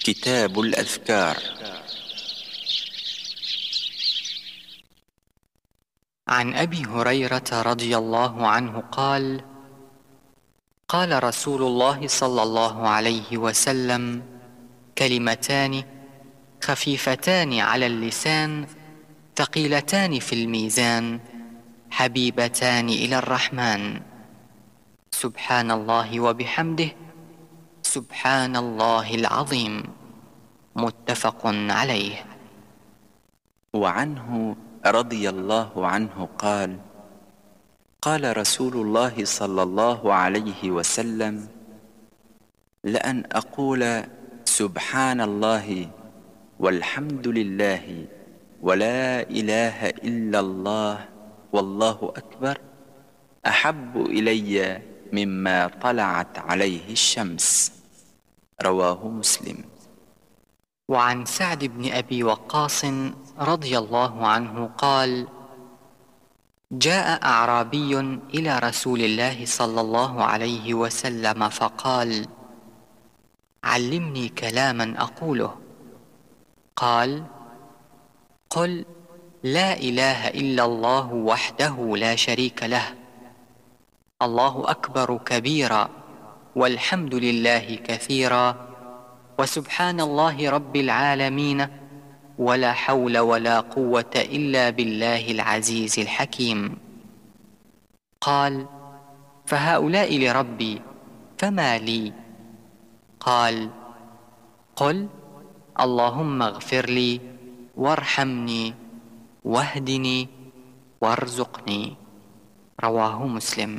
كتاب الأذكار. عن أبي هريرة رضي الله عنه قال: قال رسول الله صلى الله عليه وسلم: كلمتان خفيفتان على اللسان ثقيلتان في الميزان حبيبتان إلى الرحمن، سبحان الله وبحمده، سبحان الله العظيم. متفق عليه. وعنه رضي الله عنه قال: قال رسول الله صلى الله عليه وسلم: لأن أقول سبحان الله والحمد لله ولا إله إلا الله والله أكبر أحب إلي مما طلعت عليه الشمس. رواه مسلم. وعن سعد بن أبي وقاص رضي الله عنه قال: جاء أعرابي إلى رسول الله صلى الله عليه وسلم فقال: علمني كلاما أقوله. قال: قل لا إله إلا الله وحده لا شريك له، الله أكبر كبيرا، والحمد لله كثيرا، وسبحان الله رب العالمين، ولا حول ولا قوة إلا بالله العزيز الحكيم. قال: فهؤلاء لربي، فما لي؟ قال: قل اللهم اغفر لي وارحمني واهدني وارزقني. رواه مسلم.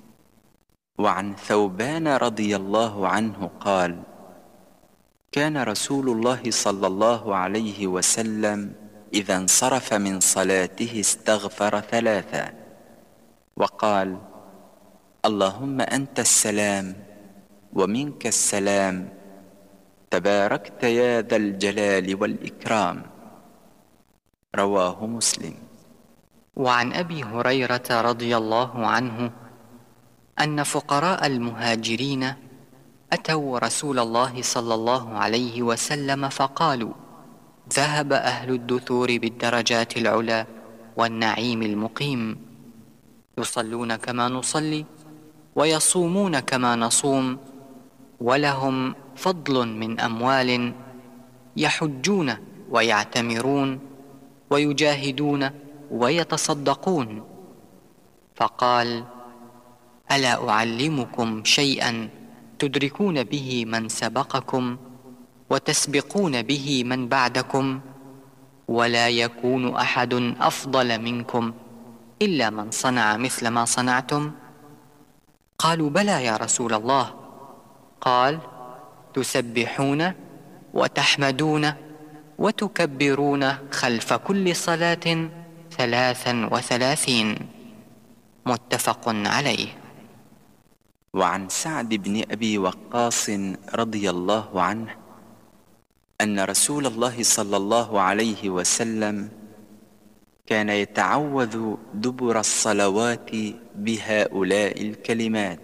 وعن ثوبان رضي الله عنه قال: كان رسول الله صلى الله عليه وسلم إذا انصرف من صلاته استغفر ثلاثا وقال: اللهم أنت السلام ومنك السلام، تباركت يا ذا الجلال والإكرام. رواه مسلم. وعن أبي هريرة رضي الله عنه أن فقراء المهاجرين أتوا رسول الله صلى الله عليه وسلم فقالوا: ذهب أهل الدثور بالدرجات العلى والنعيم المقيم، يصلون كما نصلي ويصومون كما نصوم، ولهم فضل من أموال، يحجون ويعتمرون ويجاهدون ويتصدقون. فقال: ألا أعلمكم شيئا تدركون به من سبقكم وتسبقون به من بعدكم، ولا يكون أحد أفضل منكم إلا من صنع مثل ما صنعتم؟ قالوا: بلى يا رسول الله. قال: تسبحون وتحمدون وتكبرون خلف كل صلاة 33. متفق عليه. وعن سعد بن أبي وقاص رضي الله عنه أن رسول الله صلى الله عليه وسلم كان يتعوذ دبر الصلوات بهؤلاء الكلمات: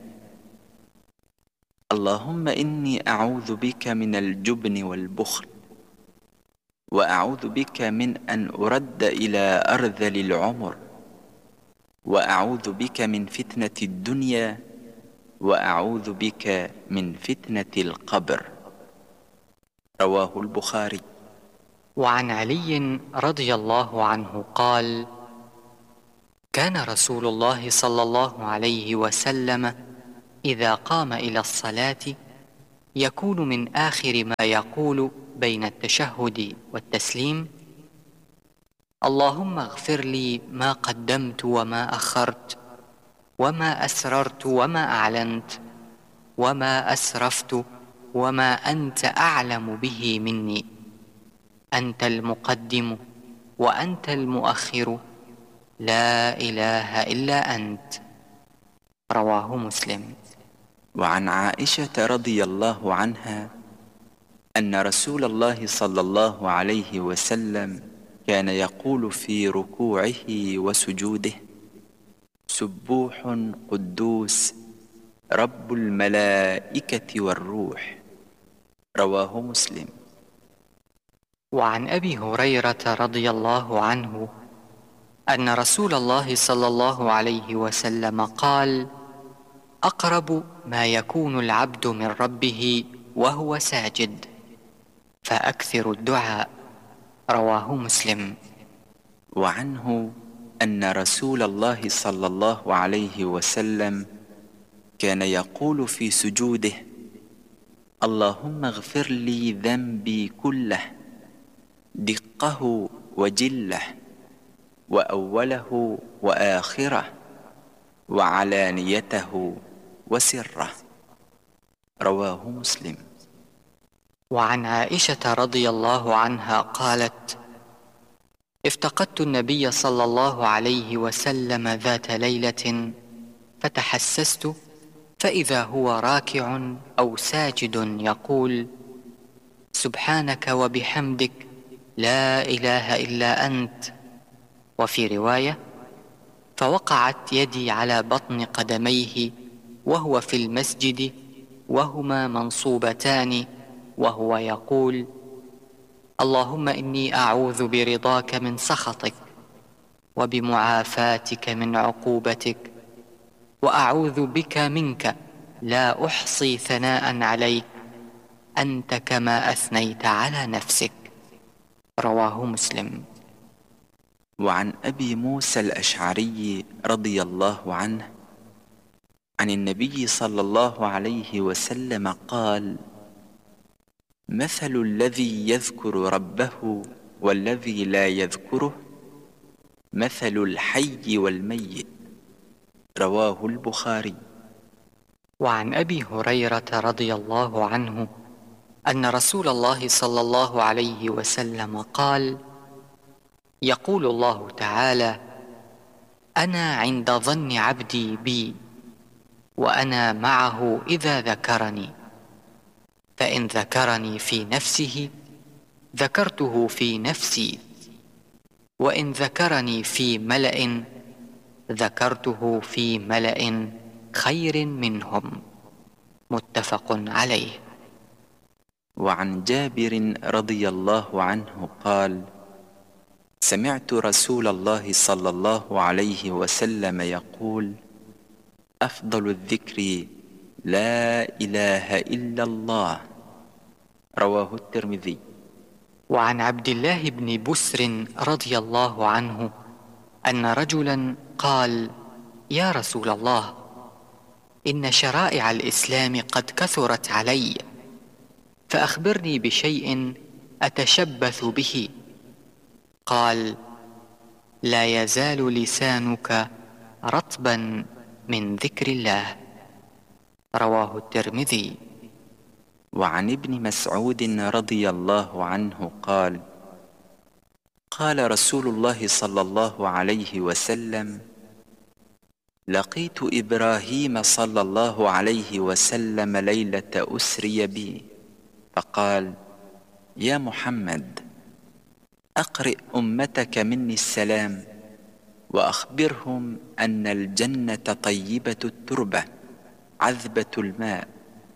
اللهم إني أعوذ بك من الجبن والبخل، وأعوذ بك من أن أرد إلى أرذل العمر، وأعوذ بك من فتنة الدنيا، وأعوذ بك من فتنة القبر. رواه البخاري. وعن علي رضي الله عنه قال: كان رسول الله صلى الله عليه وسلم إذا قام إلى الصلاة يكون من آخر ما يقول بين التشهد والتسليم: اللهم اغفر لي ما قدمت وما أخرت، وما أسررت وما أعلنت، وما أسرفت وما أنت أعلم به مني، أنت المقدم وأنت المؤخر، لا إله إلا أنت. رواه مسلم. وعن عائشة رضي الله عنها أن رسول الله صلى الله عليه وسلم كان يقول في ركوعه وسجوده: سبوح قدوس رب الملائكة والروح. رواه مسلم. وعن أبي هريرة رضي الله عنه أن رسول الله صلى الله عليه وسلم قال: أقرب ما يكون العبد من ربه وهو ساجد، فأكثر الدعاء. رواه مسلم. وعنه أن رسول الله صلى الله عليه وسلم كان يقول في سجوده: اللهم اغفر لي ذنبي كله، دقه وجله، وأوله وآخره، وعلانيته وسره. رواه مسلم. وعن عائشة رضي الله عنها قالت: افتقدت النبي صلى الله عليه وسلم ذات ليلة فتحسست، فإذا هو راكع أو ساجد يقول: سبحانك وبحمدك، لا إله إلا أنت. وفي رواية: فوقعت يدي على بطن قدميه وهو في المسجد وهما منصوبتان، وهو يقول: اللهم إني أعوذ برضاك من سخطك، وبمعافاتك من عقوبتك، وأعوذ بك منك، لا أحصي ثناء عليك، أنت كما أثنيت على نفسك. رواه مسلم. وعن أبي موسى الأشعري رضي الله عنه عن النبي صلى الله عليه وسلم قال: مثل الذي يذكر ربه والذي لا يذكره مثل الحي والميت. رواه البخاري. وعن أبي هريرة رضي الله عنه أن رسول الله صلى الله عليه وسلم قال: يقول الله تعالى: أنا عند ظن عبدي بي، وأنا معه إذا ذكرني، فإن ذكرني في نفسه ذكرته في نفسي، وإن ذكرني في ملأ ذكرته في ملأ خير منهم. متفق عليه. وعن جابر رضي الله عنه قال: سمعت رسول الله صلى الله عليه وسلم يقول: أفضل الذكر لا إله إلا الله. رواه الترمذي. وعن عبد الله بن بسر رضي الله عنه أن رجلا قال: يا رسول الله، إن شرائع الإسلام قد كثرت علي، فأخبرني بشيء أتشبث به. قال: لا يزال لسانك رطبا من ذكر الله. رواه الترمذي. وعن ابن مسعود رضي الله عنه قال: قال رسول الله صلى الله عليه وسلم: لقيت إبراهيم صلى الله عليه وسلم ليلة أسري بي، فقال: يا محمد، أقرئ أمتك مني السلام، وأخبرهم أن الجنة طيبة التربة عذبة الماء،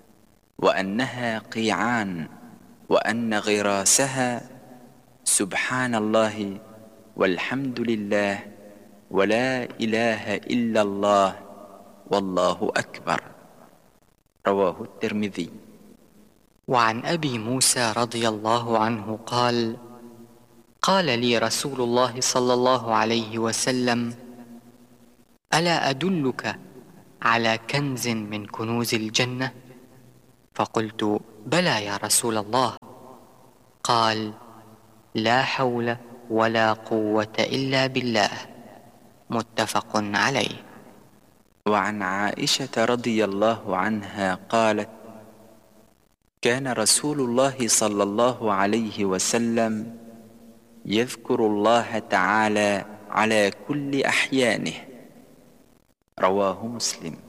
وأنها قيعان، وأن غراسها سبحان الله والحمد لله ولا إله إلا الله والله أكبر. رواه الترمذي. وعن أبي موسى رضي الله عنه قال: قال لي رسول الله صلى الله عليه وسلم: ألا أدلك على كنز من كنوز الجنة؟ فقلت: بلى يا رسول الله. قال: لا حول ولا قوة إلا بالله. متفق عليه. وعن عائشة رضي الله عنها قالت: كان رسول الله صلى الله عليه وسلم يذكر الله تعالى على كل أحيانه. رواه مسلم.